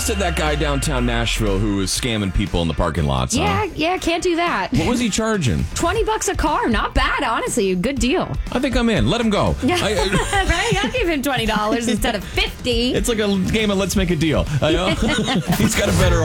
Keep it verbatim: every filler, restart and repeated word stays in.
Said that guy downtown Nashville who was scamming people in the parking lots. Yeah, huh? yeah, can't do that. What was he charging? twenty bucks a car. Not bad, honestly. Good deal. I think I'm in. Let him go. Yeah. I, Right? I'll give him twenty dollars instead of fifty. it's like a game of let's make a deal. I know. He's got a better